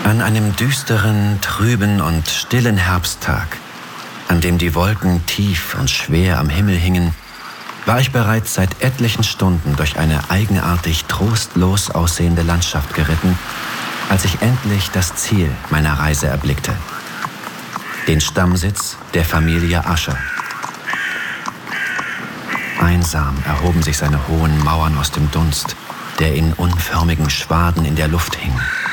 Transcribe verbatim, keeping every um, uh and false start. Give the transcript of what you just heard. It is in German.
An einem düsteren, trüben und stillen Herbsttag, an dem die Wolken tief und schwer am Himmel hingen, war ich bereits seit etlichen Stunden durch eine eigenartig trostlos aussehende Landschaft geritten, als ich endlich das Ziel meiner Reise erblickte. Den Stammsitz der Familie Usher. Einsam erhoben sich seine hohen Mauern aus dem Dunst, der in unförmigen Schwaden in der Luft hing.